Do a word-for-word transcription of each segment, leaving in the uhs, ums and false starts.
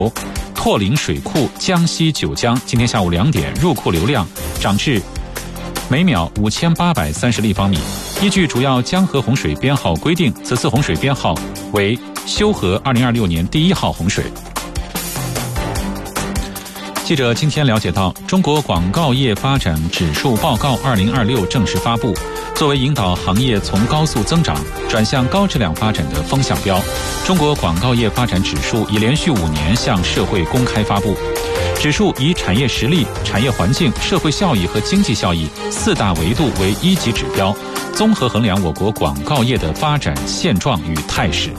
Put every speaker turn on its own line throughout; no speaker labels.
拓陵水库江西九江今天下午两点入库流量涨至每秒五千八百三十立方米。依据主要江河洪水编号规定，此次洪水编号为修河二零二六年第一号洪水。记者今天了解到，中国广告业发展指数报告二零二六正式发布，作为引导行业从高速增长转向高质量发展的风向标，中国广告业发展指数已连续五年向社会公开发布。指数以产业实力、产业环境、社会效益和经济效益四大维度为一级指标，综合衡量我国广告业的发展现状与态势。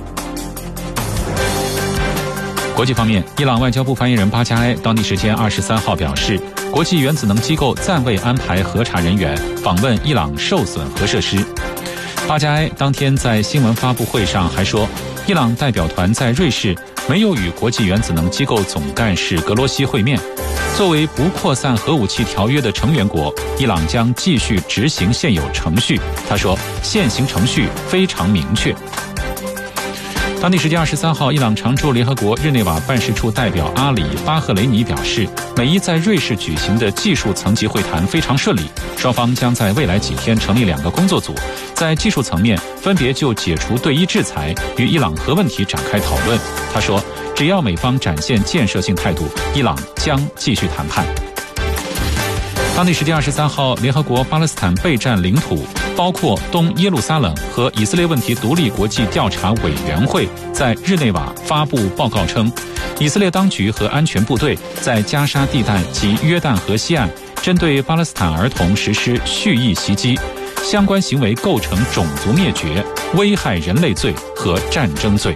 国际方面，伊朗外交部发言人巴加埃当地时间二十三号表示，国际原子能机构暂未安排核查人员访问伊朗受损核设施。巴加埃当天在新闻发布会上还说，伊朗代表团在瑞士没有与国际原子能机构总干事格罗西会面。作为不扩散核武器条约的成员国，伊朗将继续执行现有程序。他说，现行程序非常明确。当地时间二十三号，伊朗常驻联合国日内瓦办事处代表阿里巴赫雷尼表示，美伊在瑞士举行的技术层级会谈非常顺利，双方将在未来几天成立两个工作组，在技术层面分别就解除对伊制裁与伊朗核问题展开讨论。他说，只要美方展现建设性态度，伊朗将继续谈判。当地时间二十三号，联合国巴勒斯坦备战领土包括东耶路撒冷和以色列问题独立国际调查委员会在日内瓦发布报告称，以色列当局和安全部队在加沙地带及约旦河西岸针对巴勒斯坦儿童实施蓄意袭击，相关行为构成种族灭绝、危害人类罪和战争罪。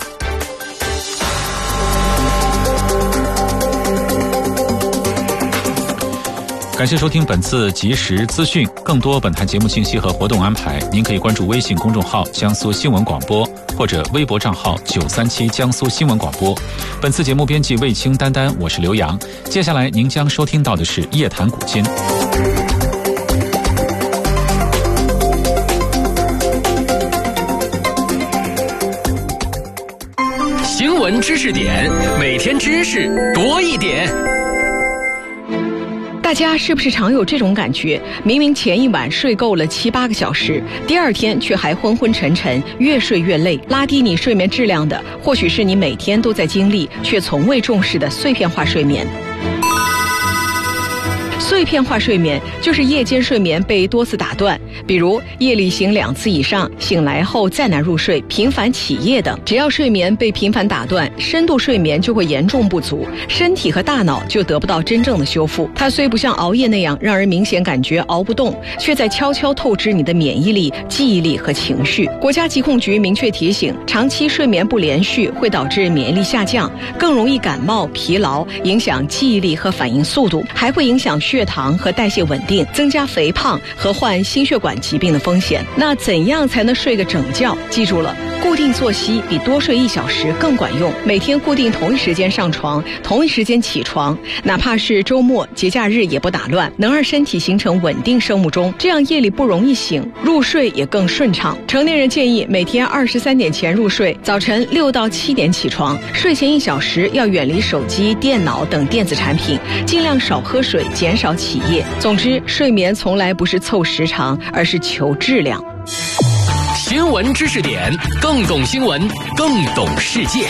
感谢收听本次即时资讯，更多本台节目信息和活动安排，您可以关注微信公众号江苏新闻广播或者微博账号九三七江苏新闻广播。本次节目编辑卫青丹丹，我是刘洋。接下来您将收听到的是夜谈古今。
新闻知识点，每天知识多一点。
大家是不是常有这种感觉？明明前一晚睡够了七八个小时，第二天却还昏昏沉沉，越睡越累。拉低你睡眠质量的，或许是你每天都在经历却从未重视的碎片化睡眠。碎片化睡眠就是夜间睡眠被多次打断，比如夜里醒两次以上，醒来后再难入睡，频繁起夜等。只要睡眠被频繁打断，深度睡眠就会严重不足，身体和大脑就得不到真正的修复。它虽不像熬夜那样让人明显感觉熬不动，却在悄悄透支你的免疫力、记忆力和情绪。国家疾控局明确提醒，长期睡眠不连续会导致免疫力下降，更容易感冒、疲劳，影响记忆力和反应速度，还会影响血糖和代谢稳定，增加肥胖和患心血管疾病的风险。那怎样才能睡个整觉？记住了，固定作息比多睡一小时更管用。每天固定同一时间上床，同一时间起床，哪怕是周末、节假日也不打乱，能让身体形成稳定生物钟，这样夜里不容易醒，入睡也更顺畅。成年人建议每天二十三点前入睡，早晨六到七点起床。睡前一小时要远离手机、电脑等电子产品，尽量少喝水，减少起夜。总之，睡眠从来不是凑时长，而是求质量。
新闻知识点，更懂新闻，更懂世界。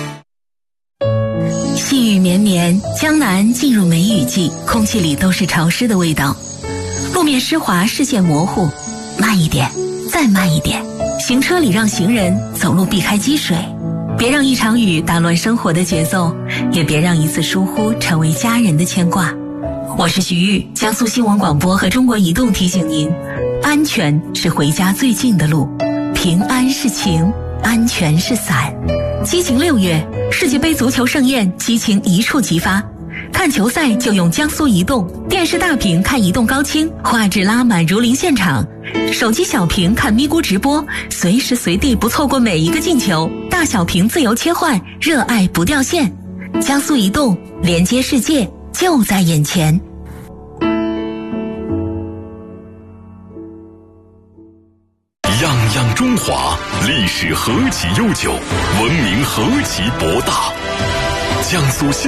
细雨绵绵，江南进入梅雨季，空气里都是潮湿的味道，路面湿滑，视线模糊。慢一点，再慢一点，行车礼让行人，走路避开积水。别让一场雨打乱生活的节奏，也别让一次疏忽成为家人的牵挂。我是徐玉，江苏新闻广播和中国移动提醒您，安全是回家最近的路，平安是情，安全是伞。激情六月，世界杯足球盛宴，激情一触即发。看球赛就用江苏移动，电视大屏看移动高清，画质拉满如临现场；手机小屏看咪咕直播，随时随地不错过每一个进球，大小屏自由切换，热爱不掉线。江苏移动，连接世界就在眼前。
泱泱中华，历史何其悠久，文明何其博大。 江苏新